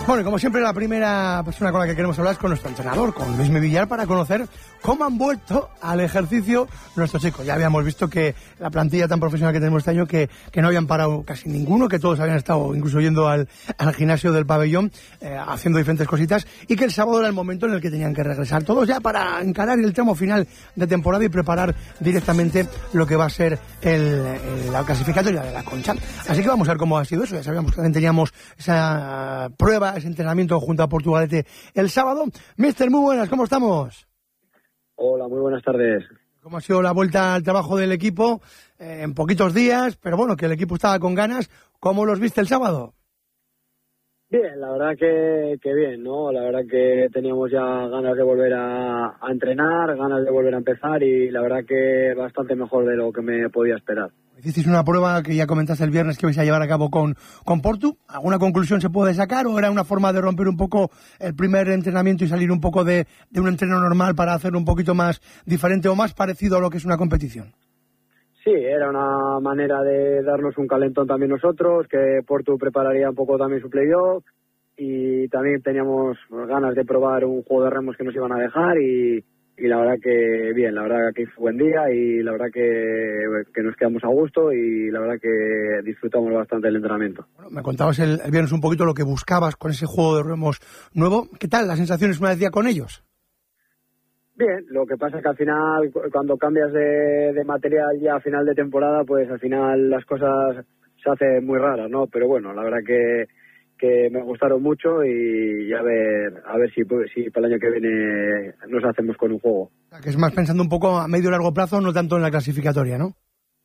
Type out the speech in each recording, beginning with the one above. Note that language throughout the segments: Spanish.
Bueno, y como siempre, la primera persona con la que queremos hablar es con nuestro entrenador, con Luis Villar, para conocer cómo han vuelto al ejercicio nuestros chicos. Ya habíamos visto que la plantilla tan profesional que tenemos este año, que no habían parado casi ninguno, que todos habían estado incluso yendo al gimnasio del pabellón, haciendo diferentes cositas, y que el sábado era el momento en el que tenían que regresar todos ya para encarar el tramo final de temporada y preparar directamente lo que va a ser la clasificatoria de la Concha. Así que vamos a ver cómo ha sido eso. Ya sabíamos que también teníamos esa prueba, ese entrenamiento junto a Portugalete el sábado. Mister, muy buenas, ¿cómo estamos? Hola, muy buenas tardes. ¿Cómo ha sido la vuelta al trabajo del equipo en poquitos días? Pero bueno, que el equipo estaba con ganas. ¿Cómo los viste el sábado? Bien, la verdad que bien, ¿no? La verdad que teníamos ya ganas de volver a entrenar, ganas de volver a empezar y la verdad que bastante mejor de lo que me podía esperar. Hicisteis una prueba que ya comentaste el viernes que vais a llevar a cabo con Portu. ¿Alguna conclusión se puede sacar o era una forma de romper un poco el primer entrenamiento y salir un poco de un entreno normal para hacerlo un poquito más diferente o más parecido a lo que es una competición? Sí, era una manera de darnos un calentón también nosotros, que Portu prepararía un poco también su playoff y también teníamos ganas de probar un juego de remos que nos iban a dejar y la verdad que bien, la verdad que fue buen día y la verdad que nos quedamos a gusto y la verdad que disfrutamos bastante del entrenamiento. Bueno, me contabas el viernes un poquito lo que buscabas con ese juego de remos nuevo. ¿Qué tal las sensaciones una vez ya con ellos? Bien, lo que pasa es que al final, cuando cambias de material ya a final de temporada, pues al final las cosas se hacen muy raras, ¿no? Pero bueno, la verdad que me gustaron mucho y a ver si para el año que viene nos hacemos con un juego. Que es más pensando un poco a medio y largo plazo, no tanto en la clasificatoria, ¿no?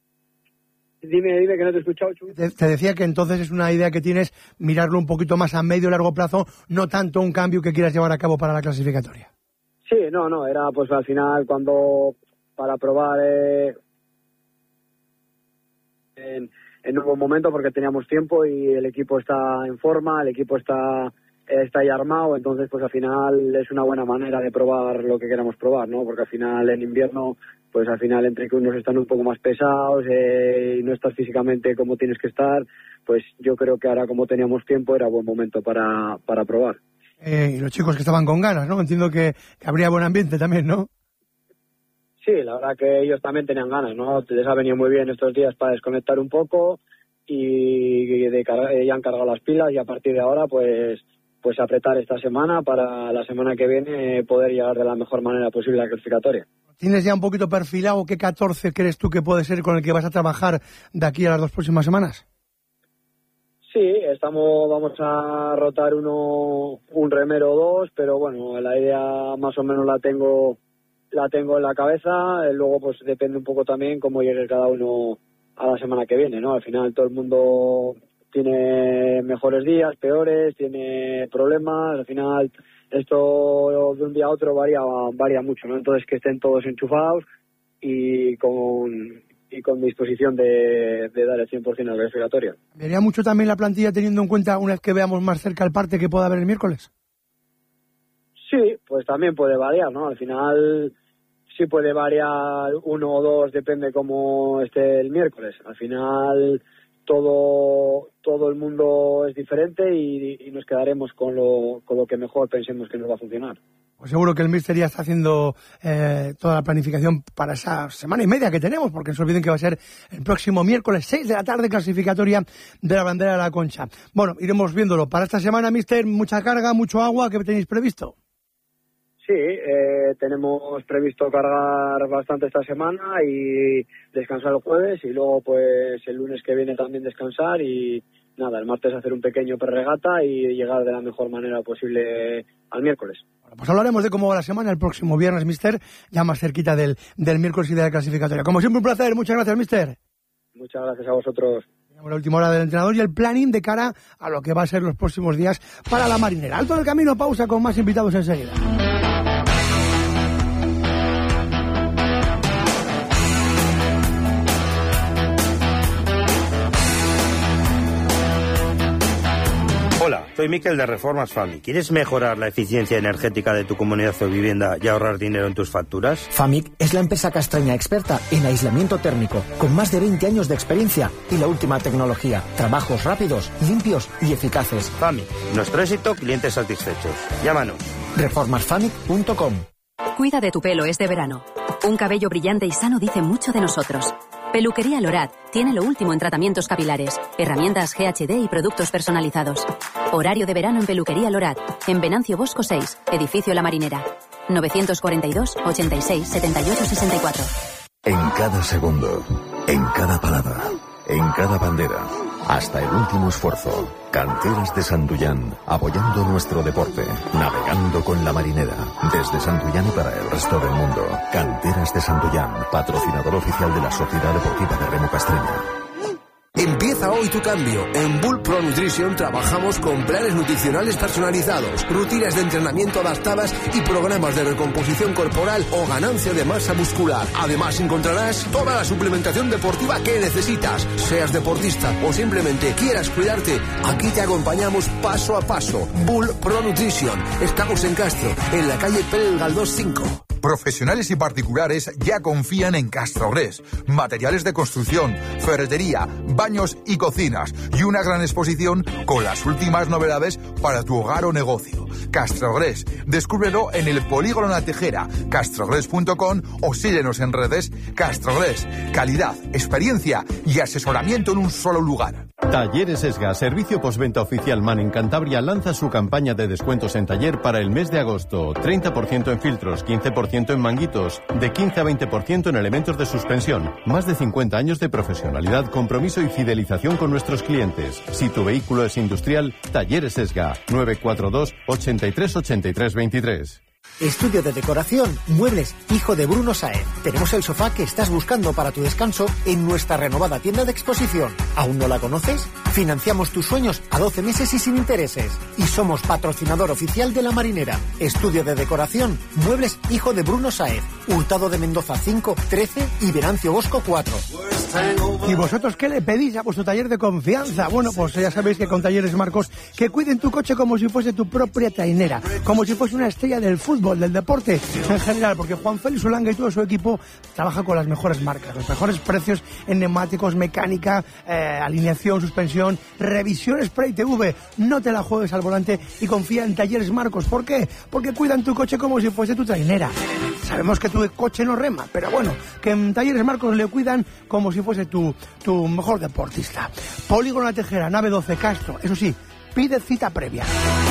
Dime, que no te he escuchado, Chu. Te decía que entonces es una idea que tienes mirarlo un poquito más a medio y largo plazo, no tanto un cambio que quieras llevar a cabo para la clasificatoria. Sí, no, era pues al final para probar en un buen momento porque teníamos tiempo y el equipo está en forma, el equipo está ya armado, entonces pues al final es una buena manera de probar lo que queramos probar, ¿no? Porque al final en invierno, pues al final entre que unos están un poco más pesados y no estás físicamente como tienes que estar, pues yo creo que ahora como teníamos tiempo era buen momento para probar. Y los chicos que estaban con ganas, ¿no? Entiendo que habría buen ambiente también, ¿no? Sí, la verdad que ellos también tenían ganas, ¿no? Les ha venido muy bien estos días para desconectar un poco y ya han cargado las pilas y a partir de ahora pues apretar esta semana para la semana que viene poder llegar de la mejor manera posible a la clasificatoria. ¿Tienes ya un poquito perfilado qué 14 crees tú que puede ser con el que vas a trabajar de aquí a las 2 próximas semanas? Sí, vamos a rotar un remero o dos, pero bueno, la idea más o menos la tengo en la cabeza, luego pues depende un poco también cómo llegue cada uno a la semana que viene, ¿no? Al final todo el mundo tiene mejores días, peores, tiene problemas, al final esto de un día a otro varía mucho, ¿no? Entonces que estén todos enchufados y con disposición de dar el 100% a la clasificatoria. ¿Vería mucho también la plantilla teniendo en cuenta una vez que veamos más cerca el parte que pueda haber el miércoles? Sí, pues también puede variar, ¿no? Al final sí puede variar uno o dos, depende cómo esté el miércoles. Al final todo el mundo es diferente y nos quedaremos con lo que mejor pensemos que nos va a funcionar. Pues seguro que el míster ya está haciendo toda la planificación para esa semana y media que tenemos, porque no se olviden que va a ser el próximo miércoles 6 de la tarde, clasificatoria de la bandera de la Concha. Bueno, iremos viéndolo. Para esta semana, míster, mucha carga, mucho agua, ¿qué tenéis previsto? Sí, tenemos previsto cargar bastante esta semana y descansar el jueves y luego pues el lunes que viene también descansar y nada, el martes hacer un pequeño preregata y llegar de la mejor manera posible al miércoles. Bueno, pues hablaremos de cómo va la semana el próximo viernes, míster, ya más cerquita del miércoles y de la clasificatoria. Como siempre, un placer. Muchas gracias, míster. Muchas gracias a vosotros. La última hora del entrenador y el planning de cara a lo que va a ser los próximos días para la marinera. Alto del camino, pausa con más invitados enseguida. Hola, Soy Miquel de Reformas Famic. ¿Quieres mejorar la eficiencia energética de tu comunidad o vivienda y ahorrar dinero en tus facturas? Famic es la empresa castraña experta en aislamiento térmico, con más de 20 años de experiencia y la última tecnología. Trabajos rápidos, limpios y eficaces. Famic. Nuestro éxito, clientes satisfechos. Llámanos. Reformasfamic.com. Cuida de tu pelo este verano. Un cabello brillante y sano dice mucho de nosotros. Peluquería Lorat tiene lo último en tratamientos capilares, herramientas GHD y productos personalizados. Horario de verano en Peluquería Lorat, en Venancio Bosco 6, Edificio La Marinera. 942 86 78 64. En cada segundo, en cada palabra, en cada bandera, hasta el último esfuerzo. Canteras de Santullán, apoyando nuestro deporte, navegando con la Marinera, desde Santullán y para el resto del mundo. Canteras de Santullán, patrocinador oficial de la Sociedad Deportiva de Remo Castreña. Empieza hoy tu cambio. En Bull Pro Nutrition trabajamos con planes nutricionales personalizados, rutinas de entrenamiento adaptadas y programas de recomposición corporal o ganancia de masa muscular. Además encontrarás toda la suplementación deportiva que necesitas. Seas deportista o simplemente quieras cuidarte, aquí te acompañamos paso a paso. Bull Pro Nutrition. Estamos en Castro, en la calle Pérez Galdós 5. Profesionales y particulares ya confían en Castrogres. Materiales de construcción, ferretería, baños y cocinas. Y una gran exposición con las últimas novedades para tu hogar o negocio. Castrogres. Descúbrelo en el Polígono La Tejera, castrogres.com o síguenos en redes. Castrogres. Calidad, experiencia y asesoramiento en un solo lugar. Talleres Esga, servicio postventa oficial MAN en Cantabria, lanza su campaña de descuentos en taller para el mes de agosto. 30% en filtros, 15% en manguitos, de 15 a 20% en elementos de suspensión. Más de 50 años de profesionalidad, compromiso y fidelización con nuestros clientes. Si tu vehículo es industrial, Talleres Esga, 942 83 83 23. Estudio de decoración, muebles, hijo de Bruno Sáez. Tenemos el sofá que estás buscando para tu descanso en nuestra renovada tienda de exposición. ¿Aún no la conoces? Financiamos tus sueños a 12 meses y sin intereses. Y somos patrocinador oficial de La Marinera. Estudio de decoración, muebles, hijo de Bruno Sáez. Hurtado de Mendoza 5, 13 y Venancio Bosco 4. ¿Y vosotros qué le pedís a vuestro taller de confianza? Bueno, pues ya sabéis que con Talleres Marcos, que cuiden tu coche como si fuese tu propia trainera, como si fuese una estrella del fútbol, del deporte en general, porque Juan Félix Ulanga y todo su equipo trabaja con las mejores marcas, los mejores precios en neumáticos, mecánica, alineación, suspensión, revisión Spray TV. No te la juegues al volante y confía en Talleres Marcos. ¿Por qué? Porque cuidan tu coche como si fuese tu trainera. Sabemos que tu coche no rema, pero bueno, que en Talleres Marcos le cuidan como si fuese tu mejor deportista. Polígono La Tejera, nave 12, Castro. Eso sí, pide cita previa.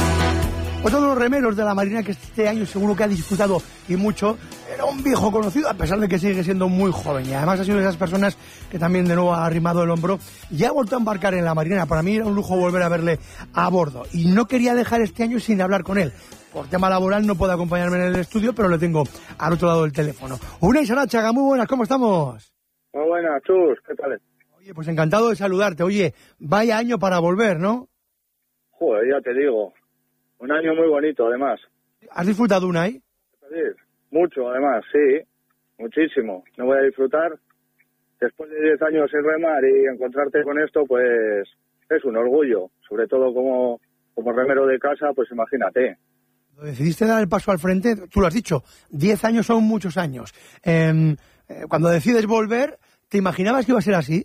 Otro de los remeros de la Marina que este año seguro que ha disfrutado y mucho, era un viejo conocido, a pesar de que sigue siendo muy joven. Y además ha sido de esas personas que también de nuevo ha arrimado el hombro y ha vuelto a embarcar en la Marinera. Para mí era un lujo volver a verle a bordo. Y no quería dejar este año sin hablar con él. Por tema laboral no puede acompañarme en el estudio, pero le tengo al otro lado del teléfono. Unai Sarachaga, muy buenas, ¿cómo estamos? Muy buenas, Chus, ¿qué tal? Oye, pues encantado de saludarte. Oye, vaya año para volver, ¿no? Joder, ya te digo. Un año muy bonito, además. ¿Has disfrutado, Unai? Sí, mucho, además, sí. Muchísimo. No voy a disfrutar. Después de 10 años sin remar y encontrarte con esto, pues es un orgullo. Sobre todo como remero de casa, pues imagínate. Decidiste dar el paso al frente, tú lo has dicho, 10 años son muchos años. Cuando decides volver, ¿te imaginabas que iba a ser así?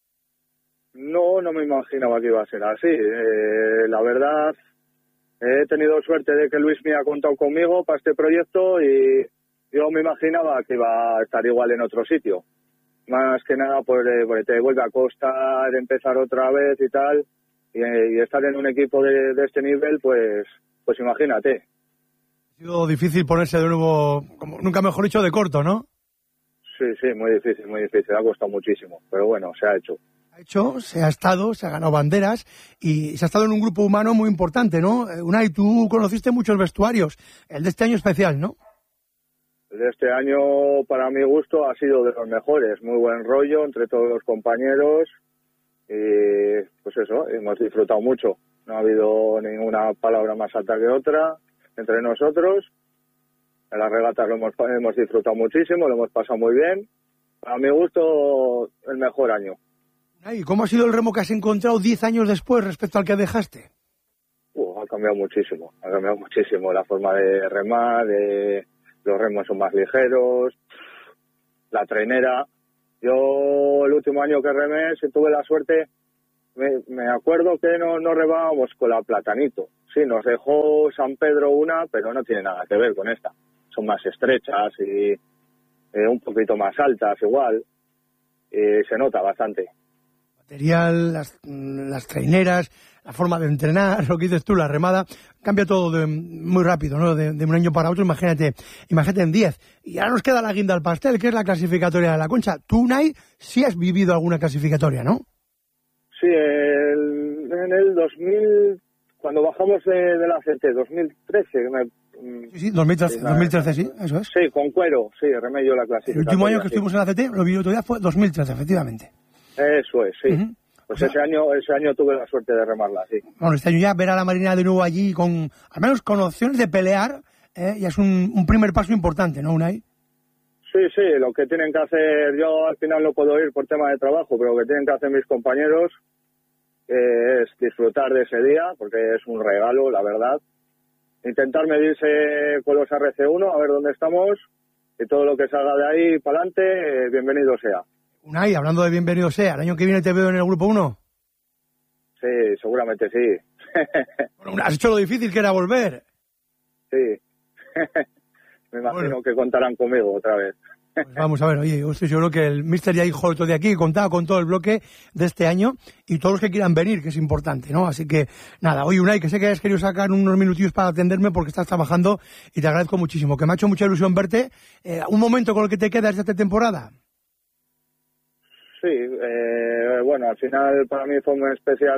No me imaginaba que iba a ser así. La verdad, he tenido suerte de que Luis me ha contado conmigo para este proyecto y yo me imaginaba que iba a estar igual en otro sitio. Más que nada porque te vuelve a costar empezar otra vez y tal. Y estar en un equipo de este nivel, pues imagínate. Ha sido difícil ponerse de nuevo, como nunca mejor dicho, de corto, ¿no? Sí, muy difícil. Ha costado muchísimo, pero bueno, se ha hecho. Se ha estado, se ha ganado banderas y se ha estado en un grupo humano muy importante, ¿no? Unai, tú conociste muchos vestuarios, el de este año especial, ¿no? El de este año, para mi gusto, ha sido de los mejores. Muy buen rollo entre todos los compañeros y pues eso, hemos disfrutado mucho. No ha habido ninguna palabra más alta que otra entre nosotros. En las regatas lo hemos disfrutado muchísimo, lo hemos pasado muy bien. A mi gusto, el mejor año. ¿Y cómo ha sido el remo que has encontrado 10 años después respecto al que dejaste? cambiado muchísimo. Ha cambiado muchísimo la forma de remar, los remos son más ligeros, la trainera. Yo el último año que remé, si tuve la suerte, me acuerdo que no remábamos con la Platanito. Sí, nos dejó San Pedro una, pero no tiene nada que ver con esta. Son más estrechas y un poquito más altas igual. Se nota bastante. Material, las traineras, la forma de entrenar, lo que dices tú, la remada, cambia todo muy rápido, ¿no? De un año para otro, imagínate en 10. Y ahora nos queda la guinda al pastel, que es la clasificatoria de la Concha. Tú, Unai, sí has vivido alguna clasificatoria, ¿no? Sí, en el 2000, cuando bajamos de la CT, 2013. Sí, 2013, sí, eso es. Sí, con Cuero, sí, remé yo la clasificatoria. El último año que estuvimos en la CT, lo vi otro día, fue 2013, efectivamente. Eso es, sí. Pues ese año tuve la suerte de remarla, sí. Bueno, este año ya ver a la Marina de nuevo allí, al menos con opciones de pelear, ya es un primer paso importante, ¿no, Unai? Sí, lo que tienen que hacer, yo al final no puedo ir por tema de trabajo, pero lo que tienen que hacer mis compañeros es disfrutar de ese día, porque es un regalo, la verdad. Intentar medirse con los RC1, a ver dónde estamos, y todo lo que salga de ahí para adelante, bienvenido sea. Unai, hablando de bienvenido sea, ¿el año que viene te veo en el Grupo 1? Sí, seguramente sí. Bueno, has hecho lo difícil que era volver. Sí. Me imagino que contarán conmigo otra vez. Pues vamos a ver, oye, yo estoy seguro que el Mister ya dijo todo de aquí, contaba con todo el bloque de este año y todos los que quieran venir, que es importante, ¿no? Así que, nada, oye, Unai, que sé que has querido sacar unos minutillos para atenderme porque estás trabajando y te agradezco muchísimo, que me ha hecho mucha ilusión verte. ¿Un momento con el que te quedas de esta temporada? Sí, bueno, al final para mí fue muy especial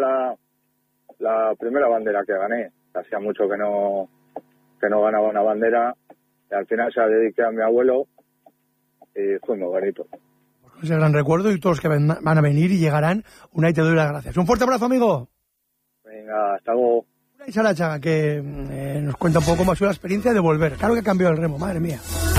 la primera bandera que gané. Hacía mucho que no ganaba una bandera y al final se la dediqué a mi abuelo y fue muy bonito. Pues ese gran recuerdo y todos los que van a venir y llegarán, Unai, te doy las gracias. Un fuerte abrazo, amigo. Venga, hasta luego. Unai Sarachaga, que nos cuenta un poco más sobre la experiencia de volver. Claro que cambió el remo, madre mía.